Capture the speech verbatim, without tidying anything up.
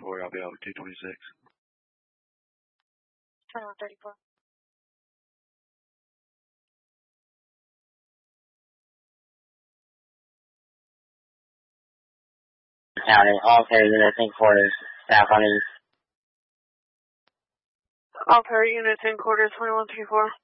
thirty-four, I'll be over two twenty-six. twenty-one thirty-four. County, all carrier units in quarters, staff on east. All carrier units in quarters, twenty-one thirty-four.